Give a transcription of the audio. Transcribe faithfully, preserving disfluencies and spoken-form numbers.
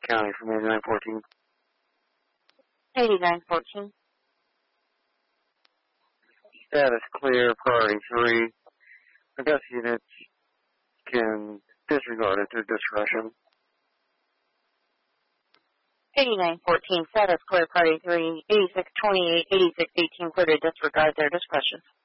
County from eighty-nine fourteen. eighty-nine fourteen. Status clear, priority three. I guess units can disregard at their discretion. eighty-nine fourteen, status clear, priority three. eighty-six twenty-eight, eighty-six eighteen, clear to disregard their discretion.